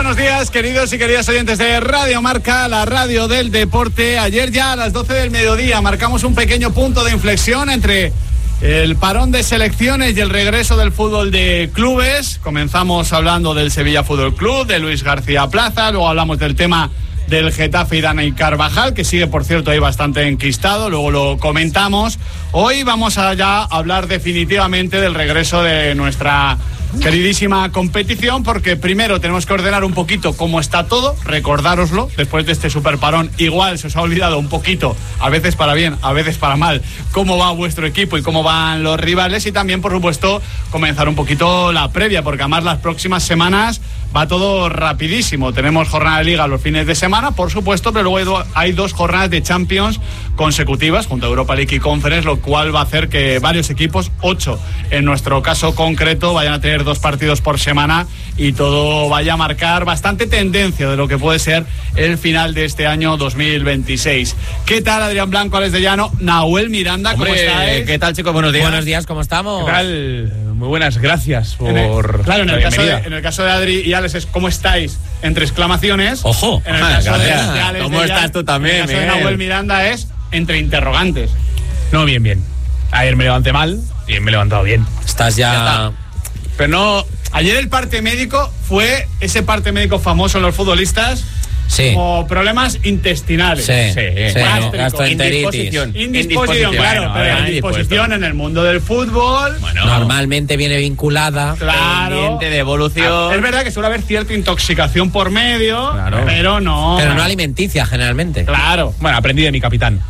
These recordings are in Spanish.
buenos días, queridos y queridas oyentes de Radio Marca, la radio del deporte. Ayer ya a las 12 del mediodía marcamos un pequeño punto de inflexión entre el parón de selecciones y el regreso del fútbol de clubes. Comenzamos hablando del Sevilla Fútbol Club, de Luis García Plaza, luego hablamos del tema del Getafe y Dani Carvajal, que sigue, por cierto, ahí bastante enquistado, luego lo comentamos. Hoy vamos a ya hablar definitivamente del regreso de nuestra queridísima competición, porque primero tenemos que ordenar un poquito cómo está todo, recordároslo, después de este superparón igual se os ha olvidado un poquito, a veces para bien, a veces para mal, cómo va vuestro equipo y cómo van los rivales, y también, por supuesto, comenzar un poquito la previa, porque además las próximas semanas va todo rapidísimo. Tenemos jornada de Liga los fines de semana, por supuesto, pero luego hay 2 jornadas de Champions consecutivas, junto a Europa League y Conference, lo cual va a hacer que varios equipos, 8 en nuestro caso concreto, vayan a tener 2 partidos por semana y todo vaya a marcar bastante tendencia de lo que puede ser el final de este año 2026. ¿Qué tal, Adrián Blanco, Alex de Llano, Nahuel Miranda? Hombre, ¿cómo estáis? ¿Qué tal, chicos? Buenos días. Buenos días, ¿cómo estamos? ¿Qué tal? Muy buenas, gracias por en el caso de Adri y Alex es ¿cómo estáis? Entre exclamaciones. ¡Ojo! En el caso de gracias. Alex ¿Cómo de estás tú también, En el caso de Nahuel Miranda es entre interrogantes. No, bien. Ayer me levanté mal y me he levantado bien. Estás ya... Pero no... Ayer el parte médico fue ese parte médico famoso en los futbolistas. Sí. Como problemas intestinales. Sí. Gastroenteritis. Indisposición, claro, pero indisposición en el mundo del fútbol. Bueno, normalmente viene vinculada. Claro. Pendiente de evolución. Es verdad que suele haber cierta intoxicación por medio, claro, pero no. Pero no alimenticia, generalmente. Claro. Bueno, aprendí de mi capitán.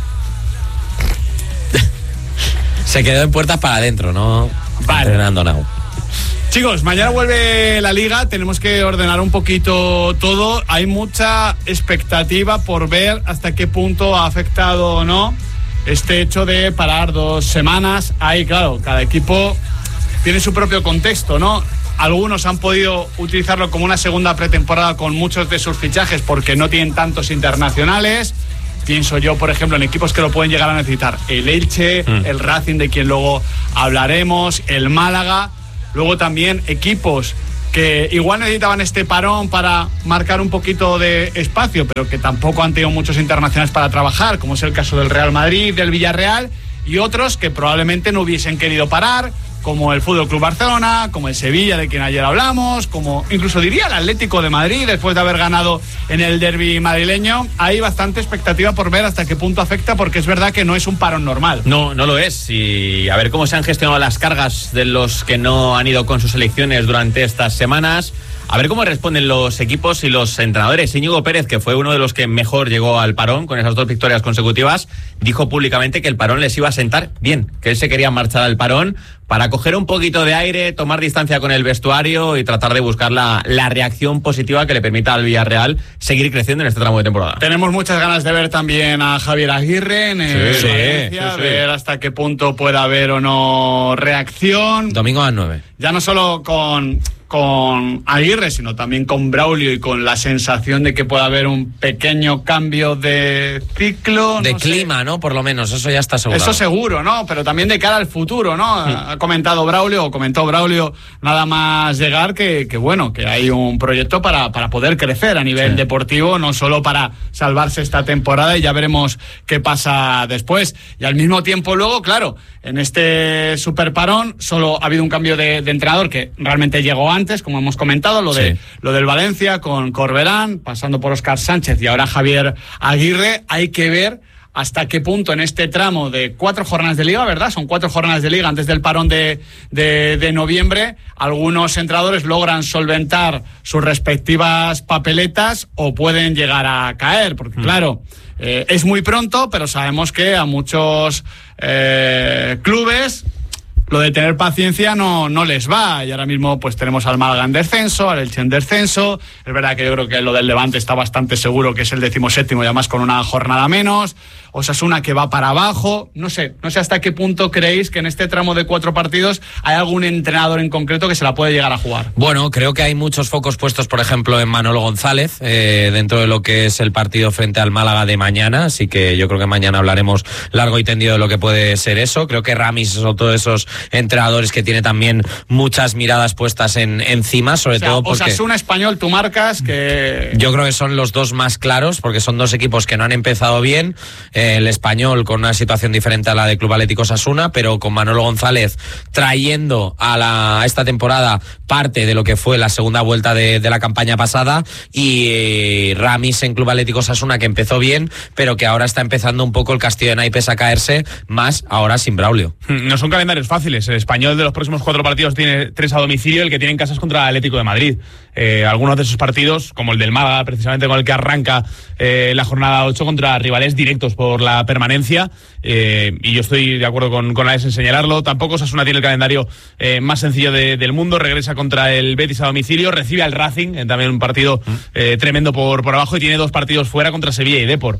Se quedó en puertas para adentro, ¿no? Vale. Entrenando now. Chicos, mañana vuelve la Liga, tenemos que ordenar un poquito todo. Hay mucha expectativa por ver hasta qué punto ha afectado o no este hecho de parar 2 semanas. Ahí, claro, cada equipo tiene su propio contexto, ¿no? Algunos han podido utilizarlo como una segunda pretemporada con muchos de sus fichajes porque no tienen tantos internacionales. Pienso yo, por ejemplo, en equipos que lo pueden llegar a necesitar. El Elche, el Racing, de quien luego hablaremos, el Málaga. Luego también equipos que igual necesitaban este parón para marcar un poquito de espacio, pero que tampoco han tenido muchos internacionales para trabajar, como es el caso del Real Madrid, del Villarreal, y otros que probablemente no hubiesen querido parar, como el Fútbol Club Barcelona, como el Sevilla, de quien ayer hablamos, como incluso diría el Atlético de Madrid, después de haber ganado en el derbi madrileño. Hay bastante expectativa por ver hasta qué punto afecta, porque es verdad que no es un parón normal. No lo es. Y a ver cómo se han gestionado las cargas de los que no han ido con sus selecciones durante estas semanas. A ver cómo responden los equipos y los entrenadores. Íñigo Pérez, que fue uno de los que mejor llegó al parón con esas 2 victorias consecutivas, dijo públicamente que el parón les iba a sentar bien, que él se quería marchar al parón para coger un poquito de aire, tomar distancia con el vestuario y tratar de buscar la reacción positiva que le permita al Villarreal seguir creciendo en este tramo de temporada. Tenemos muchas ganas de ver también a Javier Aguirre en Valencia, ver hasta qué punto puede haber o no reacción. Domingo a las 9. Ya no solo con Aguirre, sino también con Braulio y con la sensación de que puede haber un pequeño cambio de ciclo. De clima, ¿no? Por lo menos, eso ya está seguro. Eso seguro, ¿no? Pero también de cara al futuro, ¿no? Ha comentado Braulio, o comentó Braulio, nada más llegar, que bueno, que hay un proyecto para poder crecer a nivel deportivo, no solo para salvarse esta temporada, y ya veremos qué pasa después. Y al mismo tiempo luego, claro, en este superparón solo ha habido un cambio de entrenador que realmente llegó antes, como hemos comentado, lo del Valencia con Corberán, pasando por Óscar Sánchez y ahora Javier Aguirre. Hay que ver hasta qué punto en este tramo de 4 jornadas de Liga, ¿verdad? Son 4 jornadas de Liga antes del parón de noviembre. Algunos entrenadores logran solventar sus respectivas papeletas o pueden llegar a caer, porque claro, es muy pronto, pero sabemos que a muchos clubes lo de tener paciencia no les va, y ahora mismo pues tenemos al Málaga en descenso, al Elche en descenso. Es verdad que yo creo que lo del Levante está bastante seguro que es el 17º y además con una jornada menos. Osasuna que va para abajo. No sé hasta qué punto creéis que en este tramo de 4 partidos hay algún entrenador en concreto que se la puede llegar a jugar. Bueno, creo que hay muchos focos puestos, por ejemplo, en Manolo González, dentro de lo que es el partido frente al Málaga de mañana, así que yo creo que mañana hablaremos largo y tendido de lo que puede ser eso. Creo que Ramis son todos esos entrenadores que tiene también muchas miradas puestas encima, sobre todo porque... Osasuna, Español, tú marcas que... Yo creo que son los dos más claros, porque son dos equipos que no han empezado bien, el Español con una situación diferente a la de Club Atlético Osasuna, pero con Manolo González trayendo a esta temporada parte de lo que fue la segunda vuelta de la campaña pasada, y Ramis en Club Atlético Osasuna, que empezó bien, pero que ahora está empezando un poco el castillo de naipes a caerse, más ahora sin Braulio. No son calendarios fáciles. El Español de los próximos 4 partidos tiene 3 a domicilio, el que tiene en casa es contra el Atlético de Madrid. Algunos de esos partidos, como el del Málaga, precisamente con el que arranca la jornada 8, contra rivales directos por la permanencia, y yo estoy de acuerdo con Alex en señalarlo. Tampoco Osasuna tiene el calendario más sencillo del mundo. Regresa contra el Betis a domicilio, recibe al Racing, también un partido tremendo por abajo, y tiene 2 partidos fuera contra Sevilla y Depor.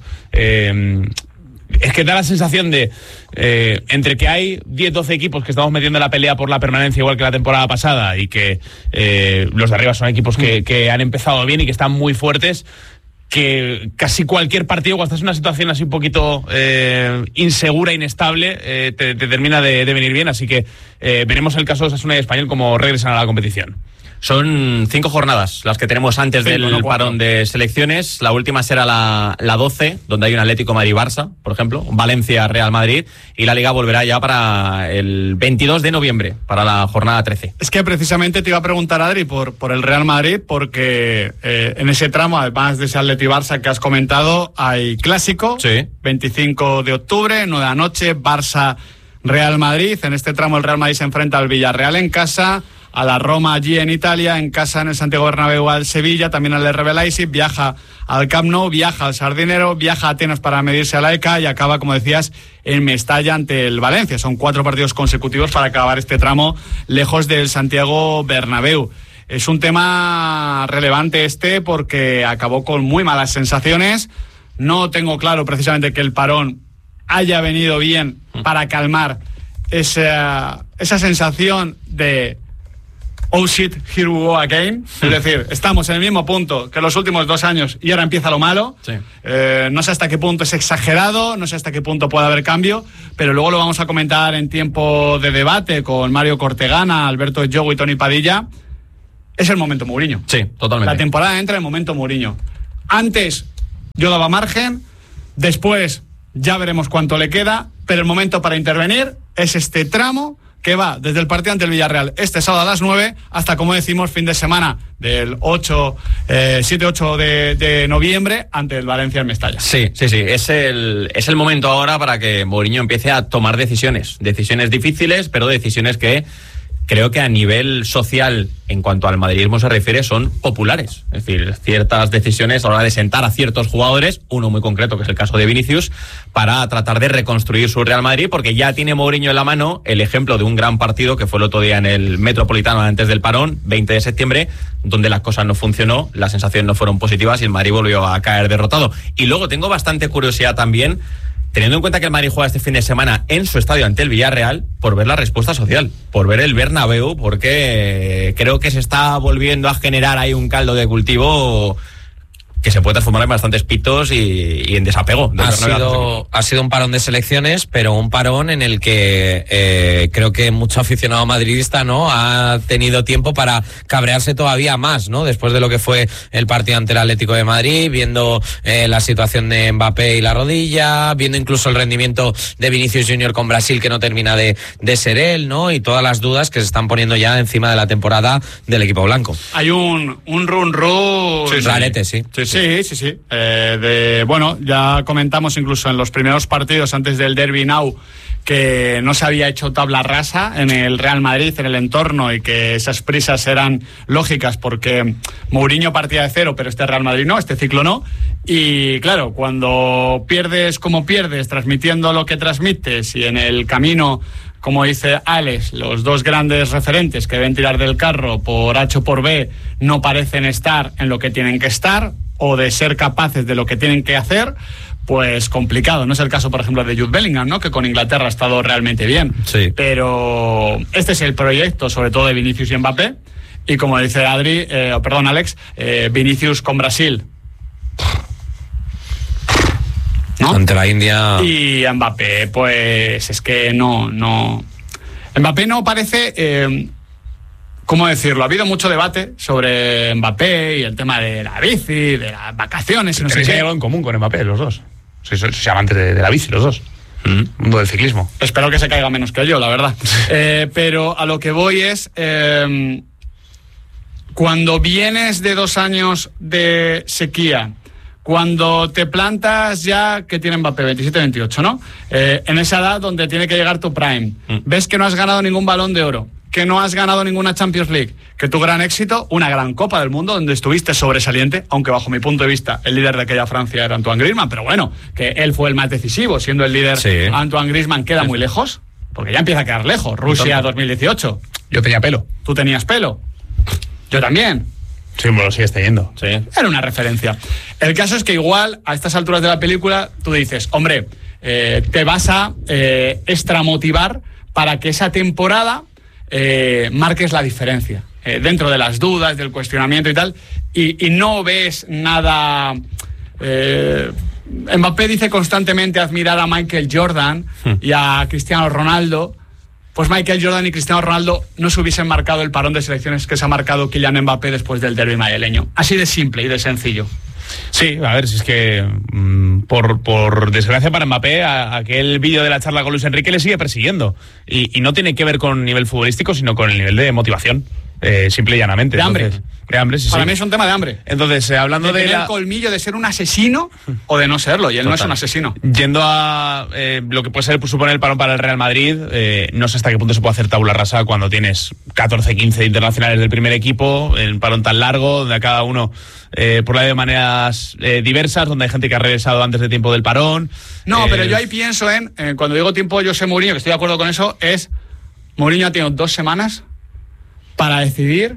Es que da la sensación de, entre que hay 10-12 equipos que estamos metiendo en la pelea por la permanencia igual que la temporada pasada, y que los de arriba son equipos que han empezado bien y que están muy fuertes, que casi cualquier partido, cuando estás en una situación así un poquito insegura, inestable, te termina de venir bien. Así que veremos el caso de Osasuna y Español cómo regresan a la competición. Son 5 jornadas las que tenemos antes del parón de selecciones. La última será la 12, donde hay un Atlético Madrid-Barça, por ejemplo, Valencia-Real Madrid, y la Liga volverá ya para el 22 de noviembre, para la jornada 13. Es que precisamente te iba a preguntar, Adri, por el Real Madrid, porque en ese tramo, además de ese Atleti-Barça que has comentado, hay clásico, sí. 25 de octubre, 9 de la noche, Barça-Real Madrid. En este tramo el Real Madrid se enfrenta al Villarreal en casa, a la Roma allí en Italia, en casa en el Santiago Bernabéu al Sevilla, también al RB Leipzig, viaja al Camp Nou, viaja al Sardinero, viaja a Atenas para medirse a la ECA y acaba, como decías, en Mestalla ante el Valencia. Son 4 partidos consecutivos para acabar este tramo lejos del Santiago Bernabéu. Es un tema relevante porque acabó con muy malas sensaciones. No tengo claro precisamente que el parón haya venido bien para calmar esa sensación de oh shit, here we go again. Es decir, estamos en el mismo punto que los últimos 2 años y ahora empieza lo malo. Sí. No sé hasta qué punto es exagerado, no sé hasta qué punto puede haber cambio, pero luego lo vamos a comentar en tiempo de debate con Mario Cortegana, Alberto Yogo y Tony Padilla. Es el momento Mourinho. Sí, totalmente. La temporada entra en el momento Mourinho. Antes yo daba margen, después ya veremos cuánto le queda, pero el momento para intervenir es este tramo que va desde el partido ante el Villarreal este sábado a las 9 hasta, como decimos, fin de semana del 7-8 de noviembre ante el Valencia en Mestalla. Sí. Es el momento ahora para que Mourinho empiece a tomar decisiones difíciles, pero decisiones que creo que a nivel social, en cuanto al madridismo se refiere, son populares. Es decir, ciertas decisiones a la hora de sentar a ciertos jugadores, uno muy concreto que es el caso de Vinicius, para tratar de reconstruir su Real Madrid, porque ya tiene Mourinho en la mano el ejemplo de un gran partido que fue el otro día en el Metropolitano antes del parón, 20 de septiembre, donde las cosas no funcionó, las sensaciones no fueron positivas y el Madrid volvió a caer derrotado. Y luego tengo bastante curiosidad también, teniendo en cuenta que el Madrid juega este fin de semana en su estadio ante el Villarreal, por ver la respuesta social, por ver el Bernabéu, porque creo que se está volviendo a generar ahí un caldo de cultivo que se puede transformar en bastantes pitos y en desapego. Ha sido un parón de selecciones, pero un parón en el que creo que mucho aficionado madridista no ha tenido tiempo para cabrearse todavía más, ¿no? Después de lo que fue el partido ante el Atlético de Madrid, viendo la situación de Mbappé y la rodilla, viendo incluso el rendimiento de Vinicius Junior con Brasil, que no termina de ser él, ¿no? Y todas las dudas que se están poniendo ya encima de la temporada del equipo blanco. Hay un run-run. Rarete, sí. Sí. Bueno, ya comentamos incluso en los primeros partidos antes del Derby Now que no se había hecho tabla rasa en el Real Madrid, en el entorno, y que esas prisas eran lógicas porque Mourinho partía de cero, pero este Real Madrid no, este ciclo no. Y claro, cuando pierdes como pierdes, transmitiendo lo que transmites, y en el camino, como dice Alex, los 2 grandes referentes que deben tirar del carro por H o por B no parecen estar en lo que tienen que estar, o de ser capaces de lo que tienen que hacer, pues complicado. No es el caso, por ejemplo, de Jude Bellingham, ¿no? Que con Inglaterra ha estado realmente bien. Sí. Pero este es el proyecto, sobre todo de Vinicius y Mbappé. Y como dice Alex, Vinicius con Brasil, ¿no? Ante la India. Y Mbappé, pues es que no. Mbappé no parece. ¿Cómo decirlo? Ha habido mucho debate sobre Mbappé y el tema de la bici, de las vacaciones y no sé qué. Hay algo en común con Mbappé, los dos. Sois amantes de la bici, los dos. Mundo del ciclismo. Espero que se caiga menos que yo, la verdad. Pero a lo que voy es. Cuando vienes de 2 años de sequía, cuando te plantas ya, que tiene Mbappé, 27-28, ¿no? En esa edad donde tiene que llegar tu prime, ves que no has ganado ningún Balón de Oro, que no has ganado ninguna Champions League, que tu gran éxito, una gran Copa del Mundo donde estuviste sobresaliente, aunque bajo mi punto de vista el líder de aquella Francia era Antoine Griezmann, pero bueno, que él fue el más decisivo, siendo el líder. Sí. Antoine Griezmann queda muy lejos, porque ya empieza a quedar lejos. Rusia 2018. Yo tenía pelo. Tú tenías pelo. Yo también. Sí, me lo sigues teniendo. Sí. Era una referencia. El caso es que igual, a estas alturas de la película, tú dices, hombre, te vas a extramotivar para que esa temporada marques la diferencia. Dentro de las dudas, del cuestionamiento y tal, y no ves nada. Mbappé dice constantemente admirar a Michael Jordan y a Cristiano Ronaldo. Pues Michael Jordan y Cristiano Ronaldo no se hubiesen marcado el parón de selecciones que se ha marcado Kylian Mbappé después del derbi madrileño. Así de simple y de sencillo. Sí, a ver, si es que por desgracia para Mbappé, aquel vídeo de la charla con Luis Enrique le sigue persiguiendo. Y no tiene que ver con nivel futbolístico, sino con el nivel de motivación. Simple y llanamente. De hambre. De hambre, sí. Para mí es un tema de hambre. Entonces, hablando de tener el colmillo de ser un asesino o de no serlo, y él no es un asesino. Yendo a lo que puede ser, suponer el parón para el Real Madrid, no sé hasta qué punto se puede hacer tabula rasa cuando tienes 14, 15 internacionales del primer equipo, en un parón tan largo, donde a cada uno por la de maneras diversas, donde hay gente que ha regresado antes de tiempo del parón. No, pero yo ahí pienso cuando digo tiempo José Mourinho, que estoy de acuerdo con eso, es Mourinho ha tenido 2 semanas para decidir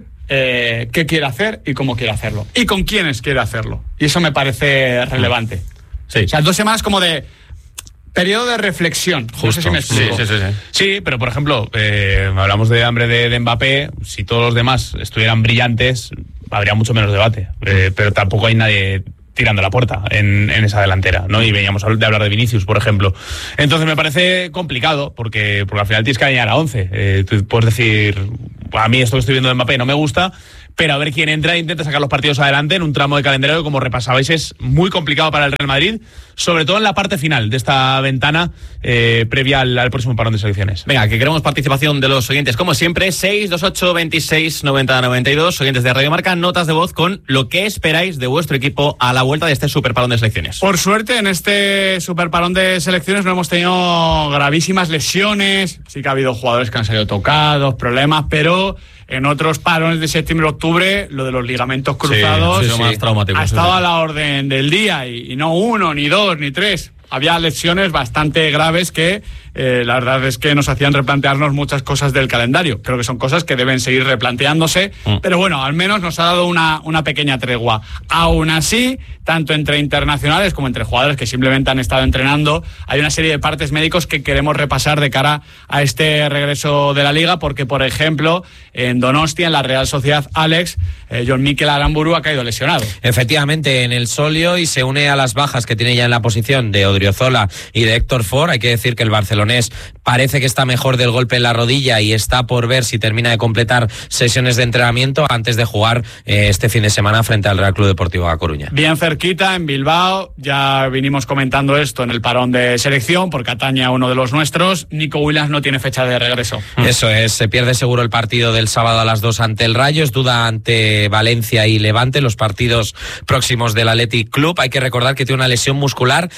qué quiere hacer y cómo quiere hacerlo. Y con quiénes quiere hacerlo. Y eso me parece relevante. Sí. O sea, 2 semanas como de periodo de reflexión. Justo. No sé si me explico. Sí, pero por ejemplo, hablamos de hambre de Mbappé. Si todos los demás estuvieran brillantes, habría mucho menos debate. Pero tampoco hay nadie tirando la puerta en esa delantera, ¿no? Y veníamos de hablar de Vinicius, por ejemplo. Entonces me parece complicado, porque al final tienes que alinear a 11. Tú puedes decir, a mí esto que estoy viendo de Mbappé no me gusta, pero a ver quién entra e intenta sacar los partidos adelante en un tramo de calendario que, como repasabais, es muy complicado para el Real Madrid, sobre todo en la parte final de esta ventana previa al próximo parón de selecciones. Venga, que queremos participación de los oyentes, como siempre, 628 26 90 92, oyentes de Radio Marca, notas de voz con lo que esperáis de vuestro equipo a la vuelta de este super parón de selecciones. Por suerte, en este super parón de selecciones no hemos tenido gravísimas lesiones, sí que ha habido jugadores que han salido tocados, problemas, pero en otros parones de septiembre-octubre, lo de los ligamentos cruzados más traumático, ha estado a la orden del día, y no 1, ni 2, ni 3. Había lesiones bastante graves que la verdad es que nos hacían replantearnos muchas cosas del calendario. Creo que son cosas que deben seguir replanteándose, pero bueno, al menos nos ha dado una pequeña tregua. Aún así, tanto entre internacionales como entre jugadores que simplemente han estado entrenando, hay una serie de partes médicos que queremos repasar de cara a este regreso de la Liga, porque, por ejemplo, en Donostia, en la Real Sociedad, Alex, Jon Mikel Aramburu ha caído lesionado. Efectivamente, en el solio, y se une a las bajas que tiene ya en la posición de Odriozola y de Héctor Ford. Hay que decir que el barcelonés parece que está mejor del golpe en la rodilla y está por ver si termina de completar sesiones de entrenamiento antes de jugar este fin de semana frente al Real Club Deportivo A Coruña. Bien cerquita, en Bilbao, ya vinimos comentando esto en el parón de selección, porque atañe a uno de los nuestros. Nico Williams no tiene fecha de regreso. Eso es, se pierde seguro el partido del sábado a las 2 ante el Rayo, es duda ante Valencia y Levante, los partidos próximos del Athletic Club. Hay que recordar que tiene una lesión muscular de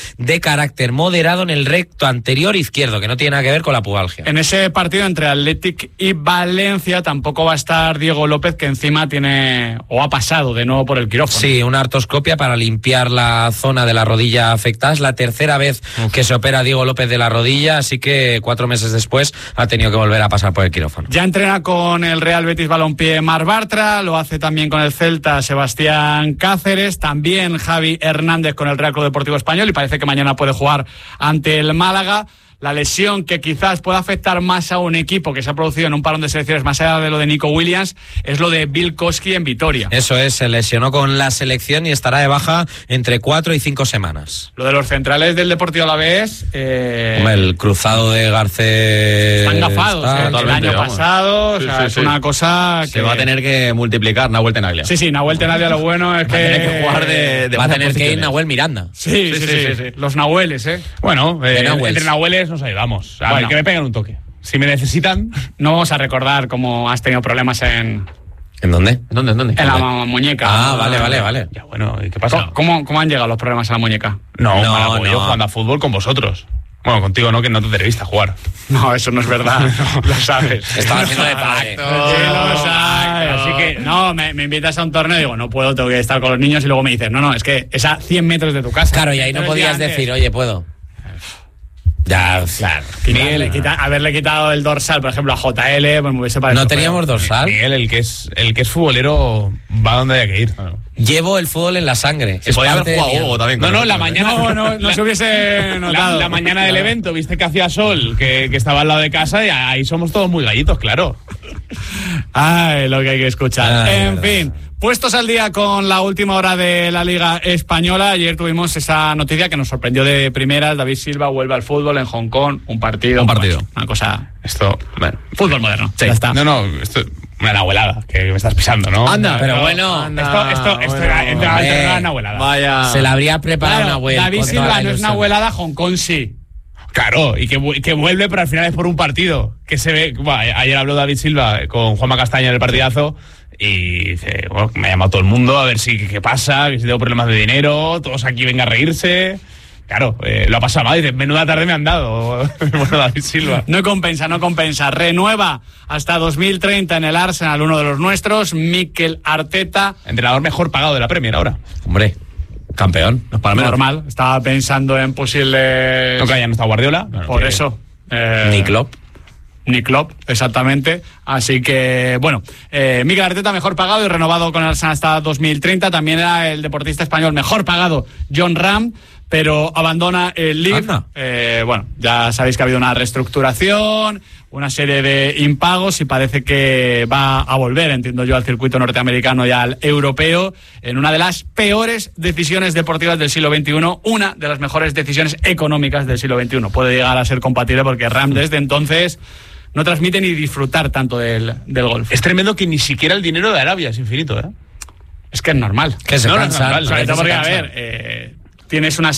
carácter moderado en el recto anterior izquierdo, que no tiene nada que ver con la pubalgia. En ese partido entre Athletic y Valencia tampoco va a estar Diego López, que encima tiene o ha pasado de nuevo por el quirófano. Sí, una artroscopia para limpiar la zona de la rodilla afectada. Es la tercera vez que se opera Diego López de la rodilla, así que 4 meses después ha tenido que volver a pasar por el quirófano. Ya entrena con el Real Betis Balompié Mar Bartra, lo hace también con el Celta Sebastián Cáceres, también Javi Hernández con el Real Club Deportivo Español, y parece que mañana puede jugar ante el Málaga. La lesión que quizás pueda afectar más a un equipo que se ha producido en un parón de selecciones, más allá de lo de Nico Williams, es lo de Bill Koski en Vitoria. Eso es, se lesionó con la selección y estará de baja entre 4 y 5 semanas. Lo de los centrales del Deportivo Alavés... el cruzado de Garcés... Están gafados, el año pasado, o sea, es una cosa que... Se va a tener que multiplicar Nahuel Tenaglia. Sí, Nahuel Tenaglia, lo bueno es que... Va a tener que jugar de va a tener que ir Nahuel Miranda. Sí. Los Nahueles, Bueno, entre Nahueles nos ayudamos. A ver, que me peguen un toque. Si me necesitan... No vamos a recordar cómo has tenido problemas en... ¿En dónde? ¿Dónde? En la muñeca. Ah, vale. Ya, bueno, ¿y qué pasa? ¿Cómo han llegado los problemas a la muñeca? No, yo jugando a fútbol con vosotros. Bueno, contigo no, que no te atreviste a jugar. No, eso no es verdad. Lo sabes. Estaba haciendo de padre. Lo sabes. Así que, no, me invitas a un torneo y digo, no puedo, tengo que estar con los niños, y luego me dices, no, es que es a 100 metros de tu casa. Claro, y ahí no podías decir, oye, puedo. Ya, claro. Miguel, haberle quitado el dorsal, por ejemplo, a JL, pues me hubiese parecido. No teníamos dorsal. Miguel, el que es futbolero va donde haya que ir. Claro. Llevo el fútbol en la sangre. Se podía haber jugado Hugo también. No, la mañana. No se hubiese notado. La mañana del evento, viste que hacía sol, que estaba al lado de casa, y ahí somos todos muy gallitos, claro. Ay, lo que hay que escuchar. En fin. Puestos al día con la última hora de la Liga Española, ayer tuvimos esa noticia que nos sorprendió de primeras. David Silva vuelve al fútbol en Hong Kong, un partido. Bueno, una cosa... Esto, bueno, fútbol moderno. Sí. Ya está. No, esto una nahuelada que me estás pisando, ¿no? Anda, pero bueno, esto era una abuelada. Vaya. Se la habría preparado una abuela. David Silva no es una abuelada, Hong Kong sí. Claro, y que vuelve, pero al final es por un partido. Que se ve. Bueno, ayer habló David Silva con Juanma Castaña en el partidazo. Y dice, bueno, me ha llamado todo el mundo a ver qué pasa, que si tengo problemas de dinero, todos aquí vengan a reírse. Claro, lo ha pasado mal, dice, menuda tarde me han dado. Bueno, David Silva. No compensa. Renueva hasta 2030 en el Arsenal, uno de los nuestros, Mikel Arteta. Entrenador mejor pagado de la Premier ahora. Hombre, campeón. No, para normal, estaba pensando en posibles... No, que ya no está Guardiola. Por eso. Ni Klopp, exactamente. Así que, bueno, Mikel Arteta mejor pagado y renovado con el Arsenal hasta 2030. También era el deportista español mejor pagado, John Ram, pero abandona el Leeds. Bueno, ya sabéis que ha habido una reestructuración, una serie de impagos y parece que va a volver, entiendo yo, al circuito norteamericano y al europeo en una de las peores decisiones deportivas del siglo XXI, una de las mejores decisiones económicas del siglo XXI. Puede llegar a ser compatible porque Ram desde entonces no transmite ni disfrutar tanto del golf. Es tremendo que ni siquiera el dinero de Arabia es infinito, ¿eh? Es que es normal. Que se cansa. Sobre todo porque, a ver, tienes una